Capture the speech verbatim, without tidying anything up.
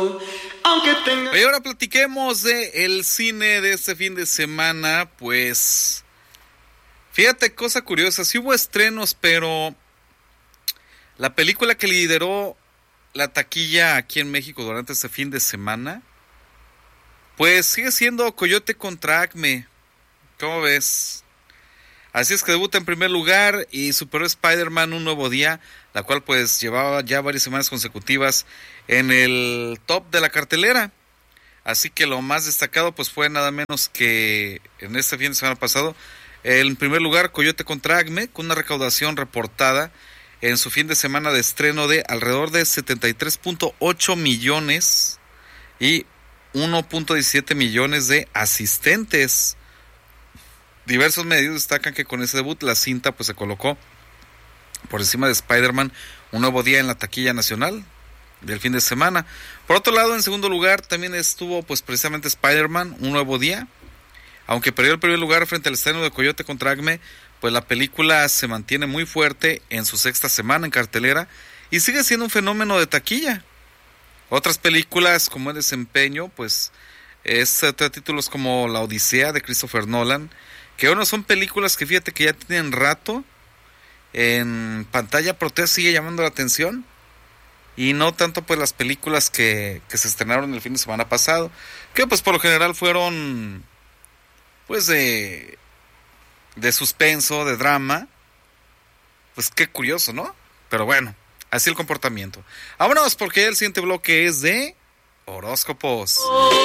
aunque tenga... Y ahora platiquemos de el cine de este fin de semana. Pues fíjate, cosa curiosa, sí hubo estrenos, pero la película que lideró la taquilla aquí en México durante este fin de semana, pues sigue siendo Coyote contra Acme. ¿Cómo ves? Así es que debuta en primer lugar y superó Spider-Man Un Nuevo Día, la cual pues llevaba ya varias semanas consecutivas en el top de la cartelera. Así que lo más destacado pues fue nada menos que en este fin de semana pasado, en primer lugar Coyote contra Acme, con una recaudación reportada en su fin de semana de estreno de alrededor de setenta y tres punto ocho millones y uno punto diecisiete millones de asistentes. Diversos medios destacan que con ese debut la cinta pues se colocó por encima de Spider-Man Un Nuevo Día en la taquilla nacional del fin de semana. Por otro lado, en segundo lugar también estuvo pues precisamente Spider-Man Un Nuevo Día, aunque perdió el primer lugar frente al estreno de Coyote contra Acme, pues la película se mantiene muy fuerte en su sexta semana en cartelera y sigue siendo un fenómeno de taquilla. Otras películas como el desempeño, pues es eh, títulos como La Odisea de Christopher Nolan, que bueno, son películas que fíjate que ya tienen rato en pantalla, pero te sigue llamando la atención, y no tanto pues las películas que, que se estrenaron el fin de semana pasado, que pues por lo general fueron pues de, de suspenso, de drama. Pues qué curioso, ¿no? Pero bueno, así el comportamiento. Vámonos, porque el siguiente bloque es de horóscopos.